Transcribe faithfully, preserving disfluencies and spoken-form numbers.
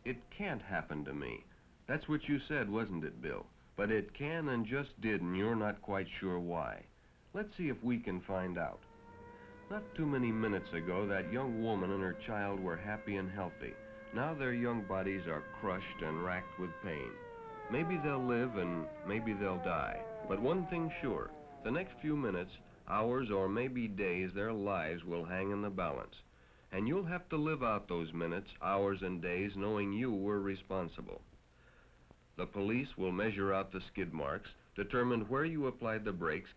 It can't happen to me. That's what you said, wasn't it, Bill? But it can and just did, and you're not quite sure why. Let's see if we can find out. Not too many minutes ago, that young woman and her child were happy and healthy. Now their young bodies are crushed and racked with pain. Maybe they'll live and maybe they'll die. But one thing's sure, the next few minutes, hours, or maybe days, their lives will hang in the balance. And you'll have to live out those minutes, hours, and days knowing you were responsible. The police will measure out the skid marks, determine where you applied the brakes,